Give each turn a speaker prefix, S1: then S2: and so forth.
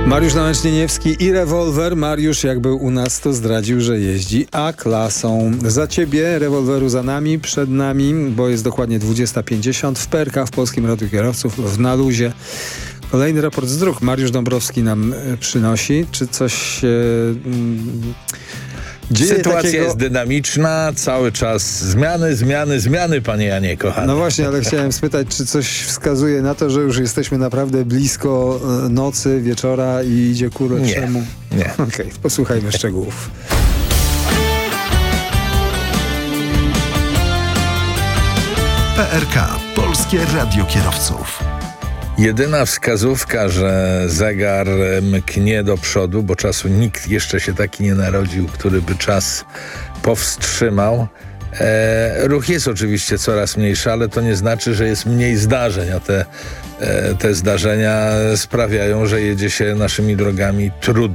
S1: Mariusz Nałęcznieniewski i rewolwer. Mariusz, jak był u nas, to zdradził, że jeździ A-klasą. Za ciebie, rewolweru za nami, przed nami, bo jest dokładnie 20:50 w PRK, w Polskim Radiu Kierowców, w Na Luzie. Kolejny raport z dróg Mariusz Dąbrowski nam przynosi. Czy coś się dzieje
S2: Sytuacja
S1: takiego?
S2: jest dynamiczna, cały czas zmiany, panie Janie, kochany.
S1: No właśnie, ale chciałem spytać, czy coś wskazuje na to, że już jesteśmy naprawdę blisko nocy, wieczora i idzie ku lepszemu?
S2: Nie.
S1: Okej, posłuchajmy szczegółów.
S3: PRK, Polskie Radio Kierowców.
S2: Jedyna wskazówka, że zegar mknie do przodu, bo czasu nikt jeszcze się taki nie narodził, który by czas powstrzymał. Ruch jest oczywiście coraz mniejszy, ale to nie znaczy, że jest mniej zdarzeń, a te zdarzenia sprawiają, że jedzie się naszymi drogami trudno.